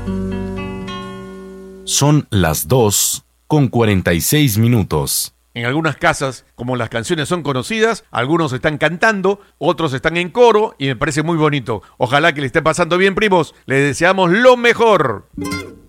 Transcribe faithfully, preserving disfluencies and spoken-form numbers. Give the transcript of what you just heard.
Son las dos con cuarenta y seis minutos. En algunas casas, como las canciones son conocidas, algunos están cantando, otros están en coro y me parece muy bonito. Ojalá que le esté pasando bien, primos. Les deseamos lo mejor.